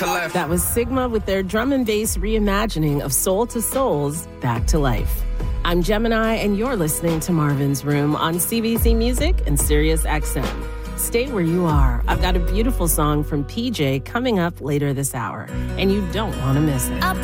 That was Sigma with their drum and bass reimagining of Soul to Soul's Back to Life. I'm Gemini, and you're listening to Marvin's Room on CBC Music and Sirius XM. Stay where you are. I've got a beautiful song from PJ coming up later this hour, and you don't want to miss it.